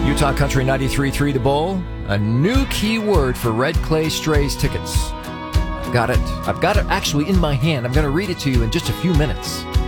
Utah Country 93.3 The Bull, a new keyword for Red Clay Strays tickets. I've got it actually in my hand. I'm going to read it to you in just a few minutes.